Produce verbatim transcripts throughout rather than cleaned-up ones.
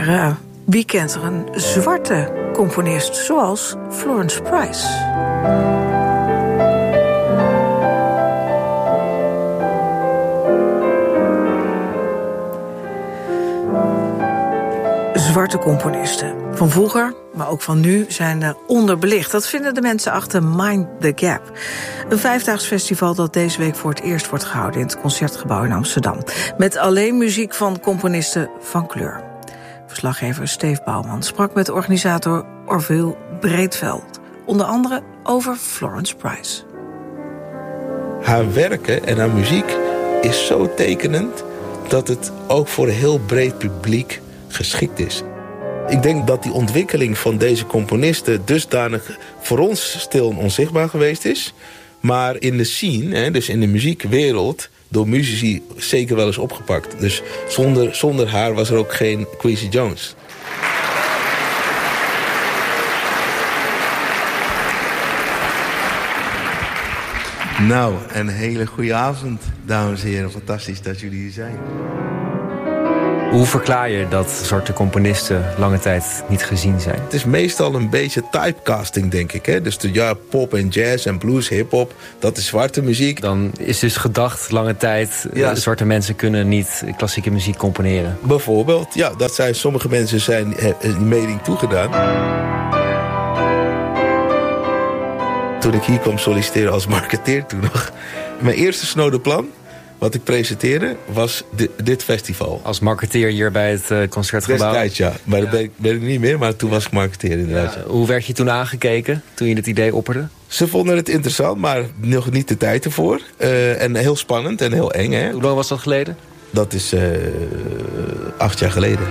Maar uh, wie kent er een zwarte componist zoals Florence Price? Zwarte componisten van vroeger, maar ook van nu, zijn er onderbelicht. Dat vinden de mensen achter Mind the Gap. Een vijfdaags festival dat deze week voor het eerst wordt gehouden in het Concertgebouw in Amsterdam. Met alleen muziek van componisten van kleur. Verslaggever Steve Bouwman sprak met organisator Orville Breedveld. Onder andere over Florence Price. Haar werken en haar muziek is zo tekenend dat het ook voor een heel breed publiek geschikt is. Ik denk dat die ontwikkeling van deze componisten dusdanig voor ons stil en onzichtbaar geweest is. Maar in de scene, dus in de muziekwereld, door muzici zeker wel eens opgepakt. Dus zonder, zonder haar was er ook geen Quincy Jones. Nou, een hele goede avond, dames en heren. Fantastisch dat jullie hier zijn. Hoe verklaar je dat zwarte componisten lange tijd niet gezien zijn? Het is meestal een beetje typecasting, denk ik. Hè? Dus de, ja, pop en jazz en blues, hip-hop, dat is zwarte muziek. Dan is dus gedacht lange tijd, ja. zwarte mensen kunnen niet klassieke muziek componeren. Bijvoorbeeld, ja, dat zijn sommige mensen zijn die mening toegedaan. Toen ik hier kwam solliciteren als marketeer toen nog, mijn eerste snode plan wat ik presenteerde, was di- dit festival. Als marketeer hier bij het uh, Concertgebouw? Destijds, ja. Maar dat ben ik, ben ik niet meer, maar toen was ik marketeer inderdaad. Ja. Hoe werd je toen aangekeken, toen je het idee opperde? Ze vonden het interessant, maar nog niet de tijd ervoor. Uh, en heel spannend en heel eng. Hè? Hoe lang was dat geleden? Dat is uh, acht jaar geleden.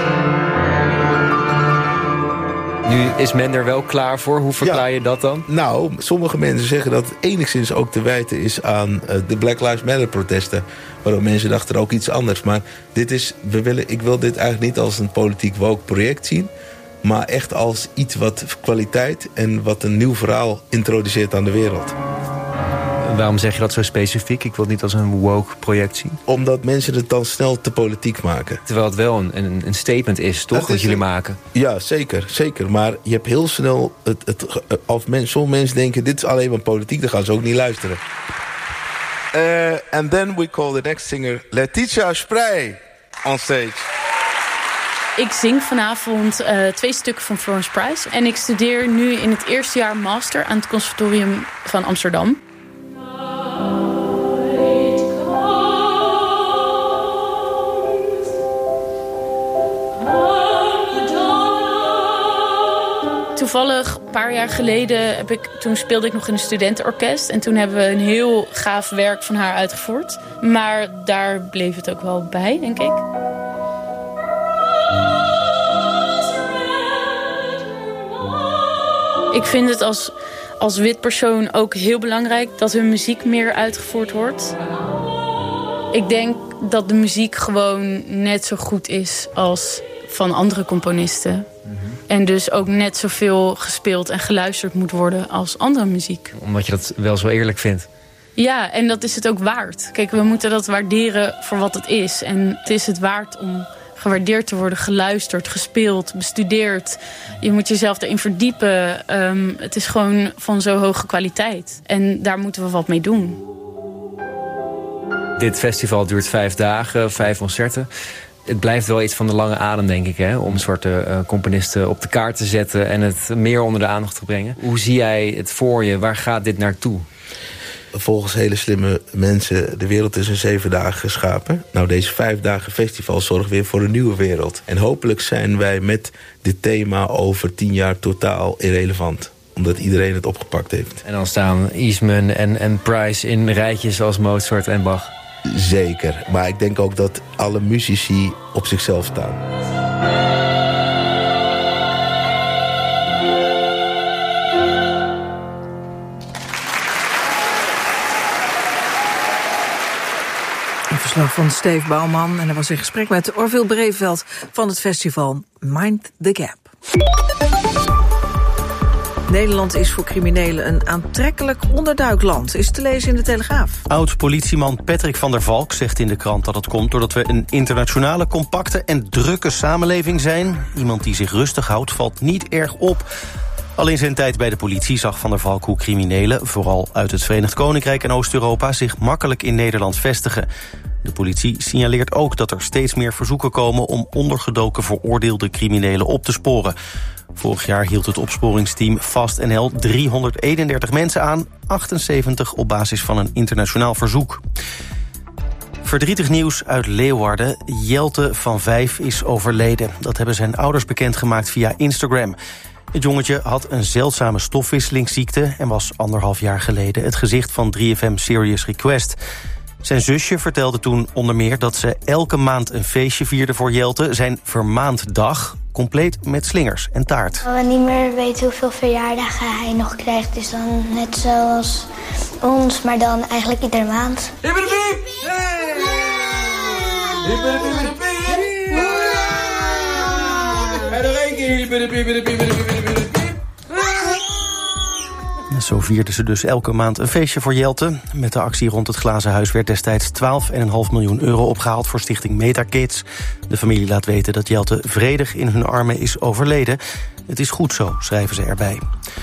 Nu is men er wel klaar voor. Hoe verklaar ja, je dat dan? Nou, sommige mensen zeggen dat het enigszins ook te wijten is aan uh, de Black Lives Matter protesten. Waardoor mensen dachten ook iets anders. Maar dit is, we willen, ik wil dit eigenlijk niet als een politiek woke project zien. Maar echt als iets wat kwaliteit en wat een nieuw verhaal introduceert aan de wereld. Waarom zeg je dat zo specifiek? Ik wil het niet als een woke project zien. Omdat mensen het dan snel te politiek maken. Terwijl het wel een, een, een statement is, toch, dat wat jullie een, maken? Ja, zeker, zeker. Maar je hebt heel snel, het, het, als mensen, sommige mensen denken, dit is alleen maar politiek, dan gaan ze ook niet luisteren. Uh, and then we call the next singer Letitia Sprey on stage. Ik zing vanavond uh, twee stukken van Florence Price. En ik studeer nu in het eerste jaar master aan het Conservatorium van Amsterdam. Toevallig, een paar jaar geleden, heb ik, toen speelde ik nog in een studentenorkest. En toen hebben we een heel gaaf werk van haar uitgevoerd. Maar daar bleef het ook wel bij, denk ik. Ik vind het als, als wit persoon ook heel belangrijk dat hun muziek meer uitgevoerd wordt. Ik denk dat de muziek gewoon net zo goed is als van andere componisten. En dus ook net zoveel gespeeld en geluisterd moet worden als andere muziek. Omdat je dat wel zo eerlijk vindt? Ja, en dat is het ook waard. Kijk, we moeten dat waarderen voor wat het is. En het is het waard om gewaardeerd te worden, geluisterd, gespeeld, bestudeerd. Je moet jezelf erin verdiepen. Um, het is gewoon van zo hoge kwaliteit. En daar moeten we wat mee doen. Dit festival duurt vijf dagen, vijf concerten. Het blijft wel iets van de lange adem, denk ik, hè? Om zwarte uh, componisten op de kaart te zetten en het meer onder de aandacht te brengen. Hoe zie jij het voor je? Waar gaat dit naartoe? Volgens hele slimme mensen, de wereld is in zeven dagen geschapen. Nou, deze vijf dagen festival zorgt weer voor een nieuwe wereld. En hopelijk zijn wij met dit thema over tien jaar totaal irrelevant. Omdat iedereen het opgepakt heeft. En dan staan Eastman en, en Price in rijtjes als Mozart en Bach. Zeker, maar ik denk ook dat alle muzici op zichzelf staan. Een verslag van Steve Bouwman en hij was in gesprek met Orville Breedveld van het festival Mind the Gap. Nederland is voor criminelen een aantrekkelijk onderduikland, is te lezen in de Telegraaf. Oud-politieman Patrick van der Valk zegt in de krant dat het komt doordat we een internationale, compacte en drukke samenleving zijn. Iemand die zich rustig houdt valt niet erg op. Al in zijn tijd bij de politie zag Van der Valk hoe criminelen, vooral uit het Verenigd Koninkrijk en Oost-Europa, zich makkelijk in Nederland vestigen. De politie signaleert ook dat er steeds meer verzoeken komen om ondergedoken veroordeelde criminelen op te sporen. Vorig jaar hield het opsporingsteam Fast N L driehonderdeenendertig mensen aan, achtenzeventig op basis van een internationaal verzoek. Verdrietig nieuws uit Leeuwarden. Jelte van vijf is overleden. Dat hebben zijn ouders bekendgemaakt via Instagram. Het jongetje had een zeldzame stofwisselingsziekte en was anderhalf jaar geleden het gezicht van drie F M Serious Request. Zijn zusje vertelde toen onder meer dat ze elke maand een feestje vierde voor Jelte, zijn vermaanddag, compleet met slingers en taart. We niet meer weten hoeveel verjaardagen hij nog krijgt, dus dan net zoals ons, maar dan eigenlijk iedere maand. Zo vierden ze dus elke maand een feestje voor Jelte. Met de actie rond het Glazen Huis werd destijds twaalf komma vijf miljoen euro opgehaald voor stichting MetaKids. De familie laat weten dat Jelte vredig in hun armen is overleden. Het is goed zo, schrijven ze erbij.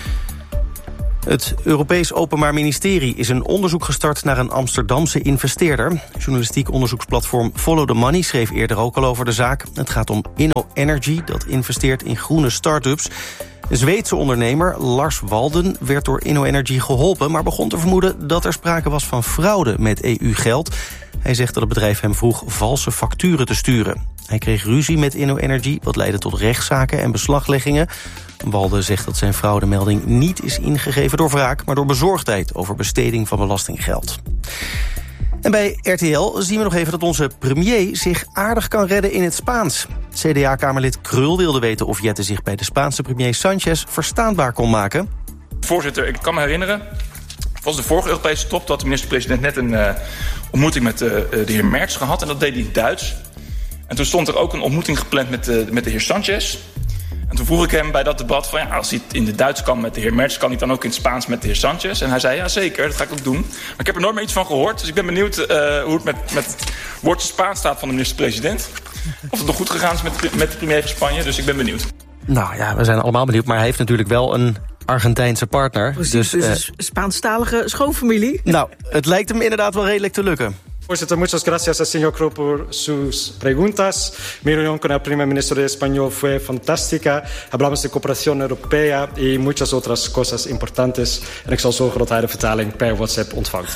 Het Europees Openbaar Ministerie is een onderzoek gestart naar een Amsterdamse investeerder. Journalistiek onderzoeksplatform Follow the Money schreef eerder ook al over de zaak. Het gaat om InnoEnergy, dat investeert in groene start-ups. Een Zweedse ondernemer, Lars Walden, werd door InnoEnergy geholpen, maar begon te vermoeden dat er sprake was van fraude met E U-geld. Hij zegt dat het bedrijf hem vroeg valse facturen te sturen. Hij kreeg ruzie met InnoEnergy, wat leidde tot rechtszaken en beslagleggingen. Walden zegt dat zijn fraudemelding niet is ingegeven door wraak, maar door bezorgdheid over besteding van belastinggeld. En bij R T L zien we nog even dat onze premier zich aardig kan redden in het Spaans. C D A-kamerlid Krul wilde weten of Jette zich bij de Spaanse premier Sanchez verstaanbaar kon maken. Voorzitter, ik kan me herinneren, het was de vorige Europese top, dat de minister-president net een uh, ontmoeting met uh, de heer Merz gehad en dat deed hij in het Duits. En toen stond er ook een ontmoeting gepland met, uh, met de heer Sanchez. En toen vroeg ik hem bij dat debat van ja, als hij het in het Duits kan met de heer Merz, kan hij het dan ook in het Spaans met de heer Sanchez? En hij zei ja zeker, dat ga ik ook doen. Maar ik heb er nooit meer iets van gehoord, dus ik ben benieuwd uh, hoe het met, met het woordje Spaans staat van de minister-president. Of het nog goed gegaan is met, met de premier van Spanje, dus ik ben benieuwd. Nou ja, we zijn allemaal benieuwd, maar hij heeft natuurlijk wel een Argentijnse partner. Precies, dus, dus uh, een Spaanstalige schoonfamilie. Nou, het lijkt hem inderdaad wel redelijk te lukken. Voorzitter, muchas gracias al señor Kroll por sus preguntas. Mi reunión con el primer ministro de Español fue fantástica. Hablamos de cooperación europea y muchas otras cosas importantes. En ik zal zorgen dat hij de vertaling per WhatsApp ontvangt.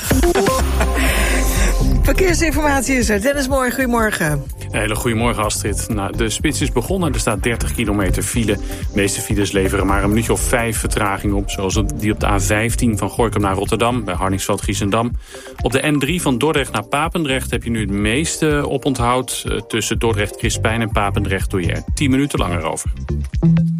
Verkeersinformatie is er. Dennis Mooi, goedemorgen. Een hele goedemorgen, Astrid. Nou, de spits is begonnen. Er staat dertig kilometer file. De meeste files leveren maar een minuutje of vijf vertraging op. Zoals die op de A vijftien van Gorinchem naar Rotterdam, bij Harningsveld-Giessendam. Op de N drie van Dordrecht naar Papendrecht heb je nu het meeste oponthoud. Tussen Dordrecht-Krispijn en Papendrecht doe je er tien minuten langer over.